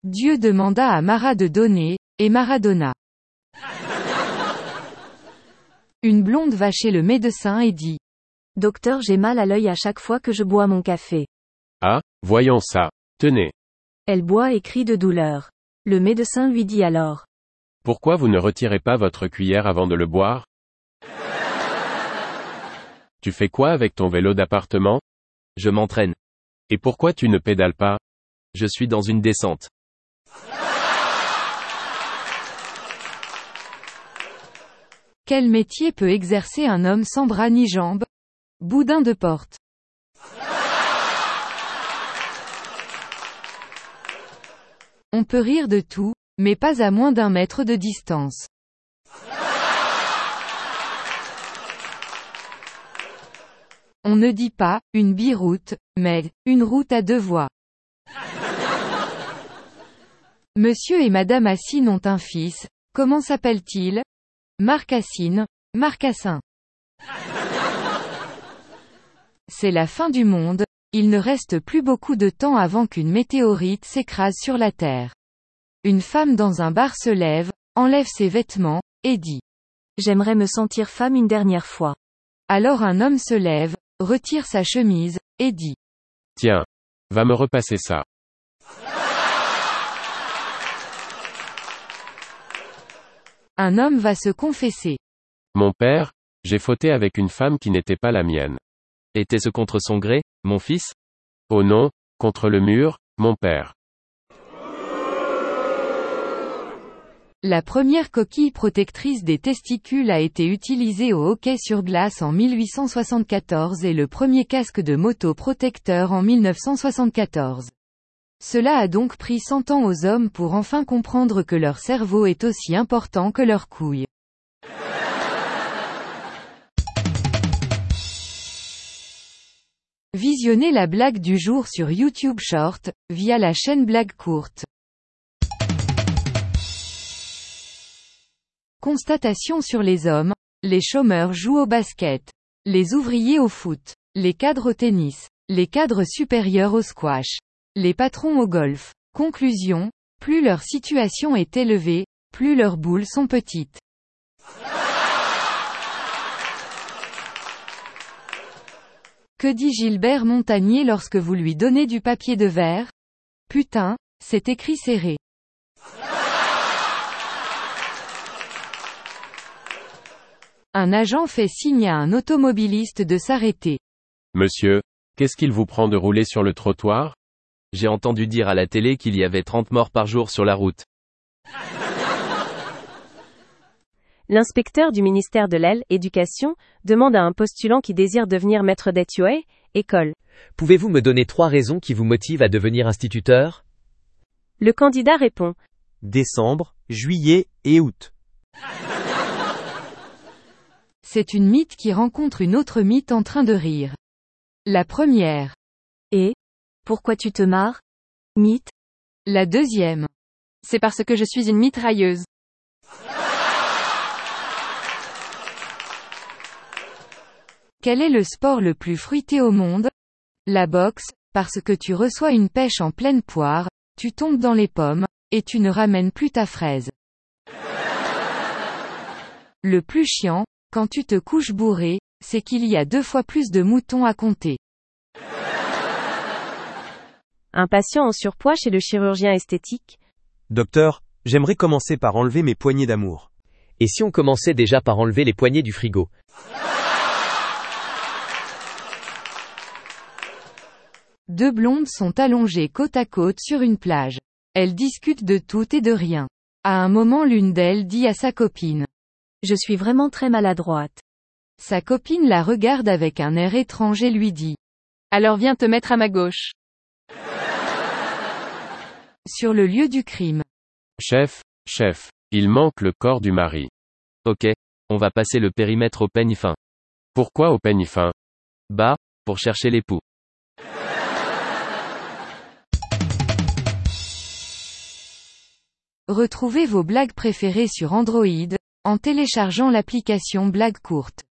Dieu demanda à Mara de donner, et Mara donna. Une blonde va chez le médecin et dit. Docteur, j'ai mal à l'œil à chaque fois que je bois mon café. Ah, voyons ça. Tenez. Elle boit et crie de douleur. Le médecin lui dit alors. Pourquoi vous ne retirez pas votre cuillère avant de le boire? Tu fais quoi avec ton vélo d'appartement? Je m'entraîne. Et pourquoi tu ne pédales pas? Je suis dans une descente. Quel métier peut exercer un homme sans bras ni jambes? Boudin de porte. On peut rire de tout, mais pas à moins d'1 mètre de distance. On ne dit pas, une biroute, mais, une route à 2 voies. Monsieur et Madame Assine ont un fils, comment s'appelle-t-il? Marc Assine, Marcassin. C'est la fin du monde, il ne reste plus beaucoup de temps avant qu'une météorite s'écrase sur la Terre. Une femme dans un bar se lève, enlève ses vêtements, et dit. J'aimerais me sentir femme une dernière fois. Alors un homme se lève, retire sa chemise, et dit. Tiens. Va me repasser ça. Un homme va se confesser. Mon père, j'ai fauté avec une femme qui n'était pas la mienne. Était-ce contre son gré, mon fils? Oh non, contre le mur, mon père. La première coquille protectrice des testicules a été utilisée au hockey sur glace en 1874 et le premier casque de moto protecteur en 1974. Cela a donc pris 100 ans aux hommes pour enfin comprendre que leur cerveau est aussi important que leurs couilles. Visionnez la blague du jour sur YouTube Short, via la chaîne Blague Courte. Constatation sur les hommes, les chômeurs jouent au basket, les ouvriers au foot, les cadres au tennis, les cadres supérieurs au squash, les patrons au golf. Conclusion, plus leur situation est élevée, plus leurs boules sont petites. Que dit Gilbert Montagnier lorsque vous lui donnez du papier de verre? Putain, c'est écrit serré. Un agent fait signe à un automobiliste de s'arrêter. Monsieur, qu'est-ce qu'il vous prend de rouler sur le trottoir? J'ai entendu dire à la télé qu'il y avait 30 morts par jour sur la route. L'inspecteur du ministère de l'Éducation demande à un postulant qui désire devenir maître d'école, école. Pouvez-vous me donner 3 raisons qui vous motivent à devenir instituteur? Le candidat répond. Décembre, juillet et août. C'est une mythe qui rencontre une autre mythe en train de rire. La première. Et? Pourquoi tu te marres? Mythe. La deuxième. C'est parce que je suis une mitrailleuse. Quel est le sport le plus fruité au monde? La boxe, parce que tu reçois une pêche en pleine poire, tu tombes dans les pommes, et tu ne ramènes plus ta fraise. Le plus chiant, quand tu te couches bourré, c'est qu'il y a 2 fois plus de moutons à compter. Un patient en surpoids chez le chirurgien esthétique. Docteur, j'aimerais commencer par enlever mes poignées d'amour. Et si on commençait déjà par enlever les poignées du frigo? Deux blondes sont allongées côte à côte sur une plage. Elles discutent de tout et de rien. À un moment, l'une d'elles dit à sa copine. Je suis vraiment très maladroite. Sa copine la regarde avec un air étrange et lui dit. Alors viens te mettre à ma gauche. Sur le lieu du crime. Chef, il manque le corps du mari. Ok, on va passer le périmètre au peigne fin. Pourquoi au peigne fin? Bah, pour chercher l'époux. Retrouvez vos blagues préférées sur Android, en téléchargeant l'application Blague Courte.